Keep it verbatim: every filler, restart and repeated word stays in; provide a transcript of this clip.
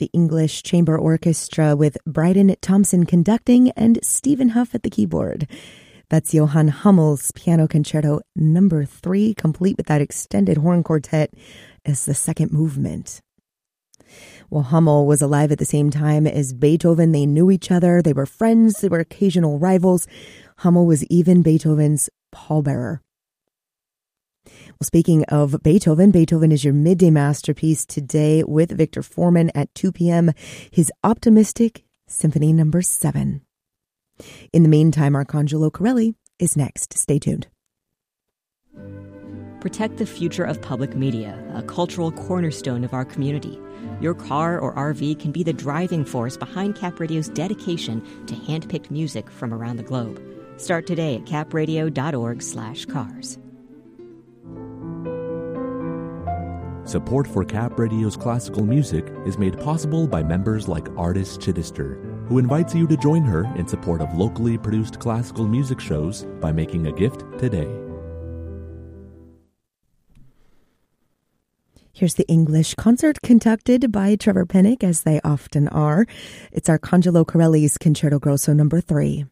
the English Chamber Orchestra with Bryden Thompson conducting and Stephen Huff at the keyboard. That's Johann Hummel's Piano Concerto number three, complete with that extended horn quartet as the second movement. Well, Hummel was alive at the same time as Beethoven. They knew each other. They were friends. They were occasional rivals. Hummel was even Beethoven's pallbearer. Well, speaking of Beethoven, Beethoven is your midday masterpiece today with Victor Foreman at two p.m. His Optimistic Symphony number seven. In the meantime, Arcangelo Corelli is next. Stay tuned. Protect the future of public media, a cultural cornerstone of our community. Your car or R V can be the driving force behind Cap Radio's dedication to hand-picked music from around the globe. Start today at capradio.org slash cars. Support for Cap Radio's classical music is made possible by members like Artist Chittister, who invites you to join her in support of locally produced classical music shows by making a gift today. Here's the English concert conducted by Trevor Pennick, as they often are. It's Arcangelo Corelli's Concerto Grosso number three.